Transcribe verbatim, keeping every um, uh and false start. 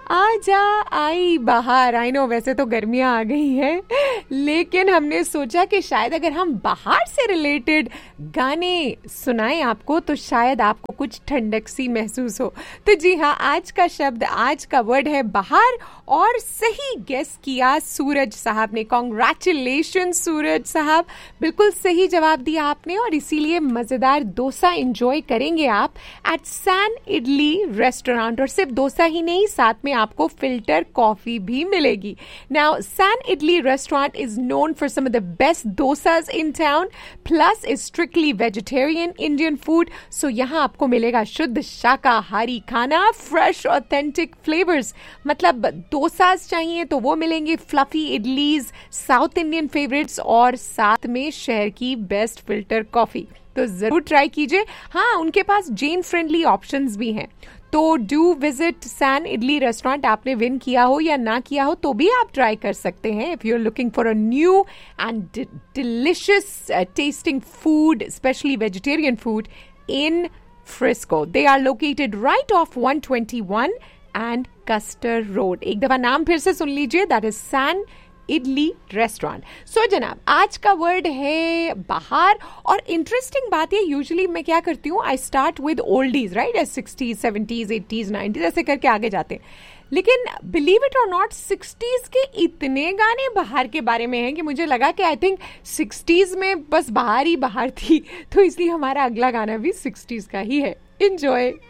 आजा आई बाहर। I know वैसे तो गर्मियां आ गई हैं, लेकिन हमने सोचा कि शायद अगर हम बाहर से रिलेटेड गाने सुनाएं आपको तो शायद आपको कुछ ठंडक सी महसूस हो। तो जी हाँ, आज का शब्द, आज का वर्ड है बाहर, और सही गेस किया सूरज साहब ने। कॉन्ग्रेचुलेशन सूरज साहब, बिल्कुल सही जवाब दिया आपने, और इसीलिए मजेदार डोसा एंजॉय करेंगे आप एट सैन इडली रेस्टोरेंट। और सिर्फ डोसा ही नहीं, साथ में आपको फिल्टर कॉफी भी मिलेगी। Now San idli restaurant is known for some of the best dosas in town, plus is strictly vegetarian Indian food. सो यहाँ आपको मिलेगा शुद्ध शाकाहारी खाना, फ्रेश ऑथेंटिक फ्लेवर्स। मतलब डोसास चाहिए तो वो मिलेंगे, fluffy idlis, south Indian favourites, और साथ में शहर की बेस्ट फिल्टर कॉफी। तो जरूर ट्राई कीजिए। हाँ, उनके पास जेन फ्रेंडली ऑप्शंस भी हैं, तो do visit San idli restaurant. आपने विन किया हो या ना किया हो तो भी आप ट्राई कर सकते हैं if you are looking for a new and delicious testing food, specially vegetarian food in Frisco. They are located right off one twenty-one and Custer Road. एक दफा नाम फिर से सुन लीजिए, that is San idli restaurant. सो जनाब, आज का वर्ड है बाहर। और इंटरेस्टिंग बात है, यूजुअली मैं क्या करती हूँ, I start with oldies, right, sixties seventies eighties nineties ऐसे करके आगे जाते हैं। लेकिन बिलीव इट और नॉट, सिक्सटीज के इतने गाने बाहर के बारे में हैं कि मुझे लगा कि आई थिंक सिक्सटीज में बस बाहर ही बाहर थी, तो इसलिए हमारा अगला गाना भी सिक्सटीज का ही है। एंजॉय।